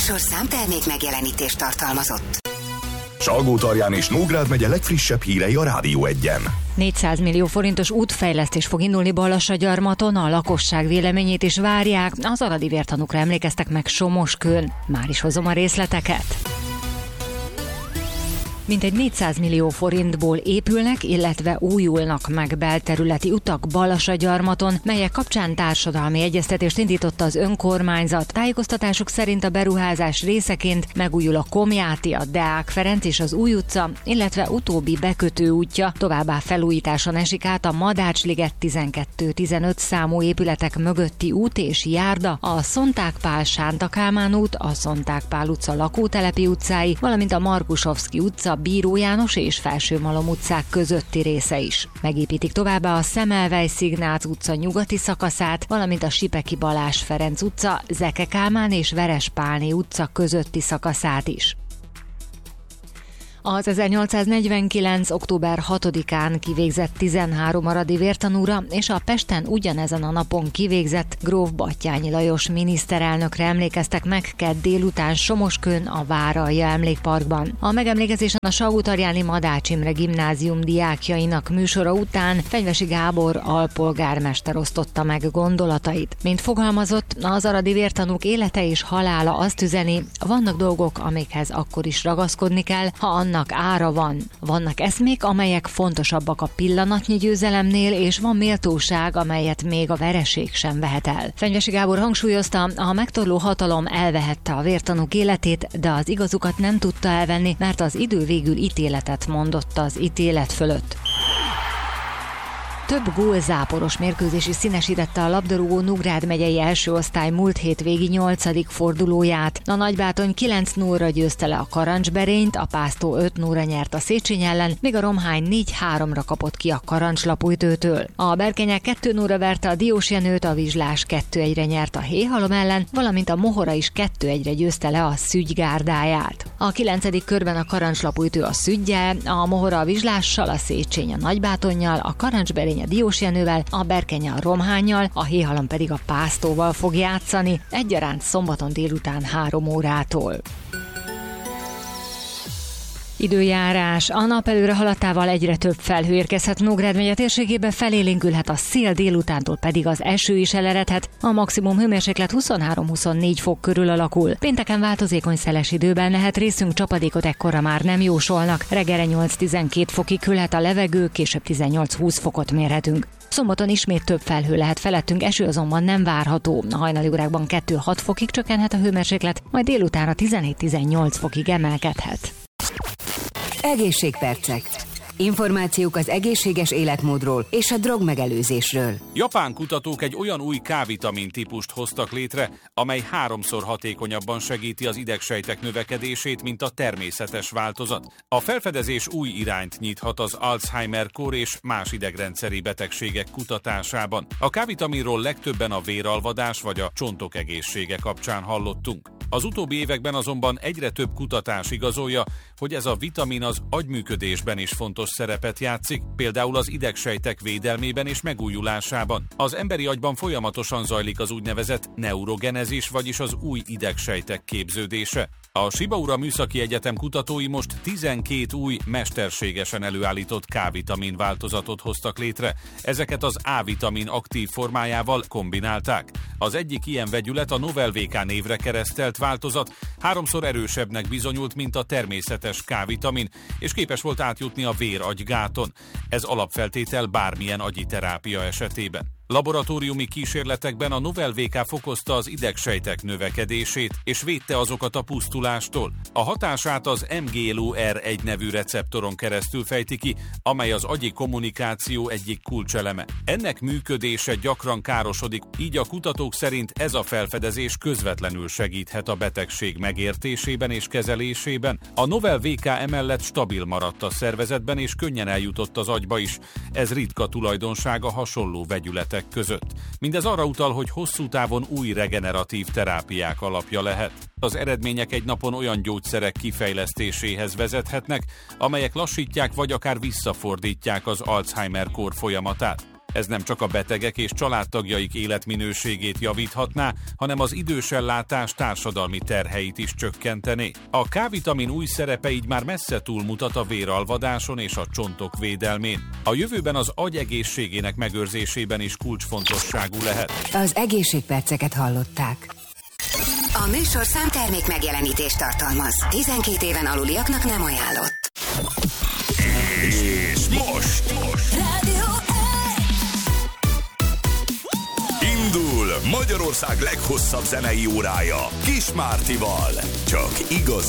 műsorszám termék megjelenítést tartalmazott. Salgótarján és Nógrád megye legfrissebb hírei a Rádió 1-en. 400 millió forintos útfejlesztés fog indulni Balassagyarmaton, a lakosság véleményét is várják, az aradi vértanúkra emlékeztek meg Somoskőn. Már is hozom a részleteket. Mintegy 400 millió forintból épülnek, illetve újulnak meg belterületi utak Balassagyarmaton, melyek kapcsán társadalmi egyeztetést indította az önkormányzat. Tájékoztatásuk szerint a beruházás részeként megújul a Komjáti, a Deák Ferenc és az Új utca, illetve utóbbi bekötő útja, továbbá felújításon esik át a Madácsliget 12-15 számú épületek mögötti út és járda, a Szonták Pál-Sánta Kálmán út, a Szonták Pál utca lakótelepi utcái, valamint a Markusovszky utca, Bíró János és Felsőmalom utcák közötti része is. Megépítik továbbá a Szemelweis-Ignác utca nyugati szakaszát, valamint a Sipeki Balázs Ferenc utca, Zeke Kálmán és Verespálné utca közötti szakaszát is. Az 1849. október 6-án kivégzett 13 aradi vértanúra és a Pesten ugyanezen a napon kivégzett gróf Batthyány Lajos miniszterelnökre emlékeztek meg kedd délután Somoskőn a Váralja Emlékparkban. A megemlékezésen a Salgótarjáni Madács Imre gimnázium diákjainak műsora után Fenyvesi Gábor alpolgármester osztotta meg gondolatait. Mint fogalmazott, az aradi vértanúk élete és halála azt üzeni, vannak dolgok, amikhez akkor is ragaszkodni kell, ha annak ára van. Vannak eszmék, amelyek fontosabbak a pillanatnyi győzelemnél, és van méltóság, amelyet még a vereség sem vehet el. Fenyvesi Gábor hangsúlyozta, a megtorló hatalom elvehette a vértanúk életét, de az igazukat nem tudta elvenni, mert az idő végül ítéletet mondott az ítélet fölött. Több gólzáporos mérkőzés is színesítette a labdarúgó Nógrád megyei első osztály múlt hétvégi 8. fordulóját. A Nagybátony 9-0-ra győzte le a Karancsberényt, a Pásztó 5-0-ra nyert a Széchenyi ellen, míg a Romhány 4-3-ra kapott ki a Karancslapújtőtől. A Berkenyek 2-0-ra verte a Diósjenőt, a Vizslás 2-1-re nyert a Héhalom ellen, valamint a Mohora is 2-1-re győzte le a Szügy gárdáját. A 9. körben a Karancslapújtő a Szüggyel, a Mohora a Vizslással, a Széchenyi a Nagybátonnyal, a Karancsberény a Diósjenővel, a Berkenye a Romhánnyal, a Héhalom pedig a Pásztóval fog játszani, egyaránt szombaton délután 3 órától. Időjárás. A nap előre haladtával egyre több felhő érkezhet Nógrád megye térségébe, felélénkülhet a szél, délutántól pedig az eső is eleredhet. A maximum hőmérséklet 23-24 fok körül alakul. Pénteken változékony szeles időben lehet részünk, csapadékot ekkorra már nem jósolnak. Reggelre 8-12 fokig hűlhet a levegő, később 18-20 fokot mérhetünk. Szombaton ismét több felhő lehet felettünk, eső azonban nem várható. A hajnali órákban 2-6 fokig csökkenhet a hőmérséklet, majd délutánra 17-18 fokig emelkedhet. Egészségpercek. Információk az egészséges életmódról és a drogmegelőzésről. Japán kutatók egy olyan új K-vitamin típust hoztak létre, amely 3-szor hatékonyabban segíti az idegsejtek növekedését, mint a természetes változat. A felfedezés új irányt nyithat az Alzheimer-kór és más idegrendszeri betegségek kutatásában. A K-vitaminról legtöbben a véralvadás vagy a csontok egészsége kapcsán hallottunk. Az utóbbi években azonban egyre több kutatás igazolja, hogy ez a vitamin az agyműködésben is fontos szerepet játszik, például az idegsejtek védelmében és megújulásában. Az emberi agyban folyamatosan zajlik az úgynevezett neurogenezis, vagyis az új idegsejtek képződése. A Shibaura Műszaki Egyetem kutatói most 12 új, mesterségesen előállított K-vitamin változatot hoztak létre. Ezeket az A-vitamin aktív formájával kombinálták. Az egyik ilyen vegyület, a Novel-VK névre keresztelt változat 3-szor erősebbnek bizonyult, mint a természetes K-vitamin, és képes volt átjutni a vér-agygáton. Ez alapfeltétel bármilyen agyi terápia esetében. Laboratóriumi kísérletekben a Novel-VK fokozta az idegsejtek növekedését és védte azokat a pusztulástól. A hatását az MGLUR1 nevű receptoron keresztül fejti ki, amely az agyi kommunikáció egyik kulcseleme. Ennek működése gyakran károsodik, így a kutatók szerint ez a felfedezés közvetlenül segíthet a betegség megértésében és kezelésében. A Novel-VK emellett stabil maradt a szervezetben és könnyen eljutott az agyba is. Ez ritka tulajdonság a hasonló vegyületek között. Mindez arra utal, hogy hosszú távon új regeneratív terápiák alapja lehet. Az eredmények egy napon olyan gyógyszerek kifejlesztéséhez vezethetnek, amelyek lassítják vagy akár visszafordítják az Alzheimer-kór folyamatát. Ez nem csak a betegek és családtagjaik életminőségét javíthatná, hanem az idősellátás társadalmi terheit is csökkentené. A K-vitamin új szerepe így már messze túlmutat a véralvadáson és a csontok védelmén. A jövőben az agy egészségének megőrzésében is kulcsfontosságú lehet. Az egészségperceket hallották. A műsorszám termék megjelenítést tartalmaz. 12 éven aluliaknak nem ajánlott. És most Rádió indul Magyarország leghosszabb zenei órája Kis Mártival. Csak igaz